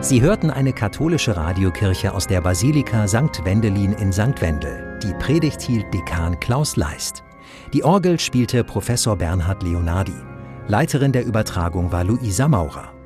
Sie hörten eine katholische Radiokirche aus der Basilika St. Wendelin in St. Wendel. Die Predigt hielt Dekan Klaus Leist. Die Orgel spielte Professor Bernhard Leonardi. Leiterin der Übertragung war Luisa Maurer.